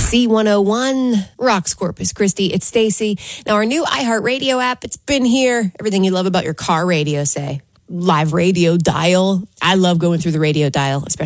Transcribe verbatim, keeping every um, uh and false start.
C one oh one, Rocks Corpus Christi. It's Stacy. Now, our new iHeartRadio app, it's been here. Everything you love about your car radio, say. Live radio dial. I love going through the radio dial, especially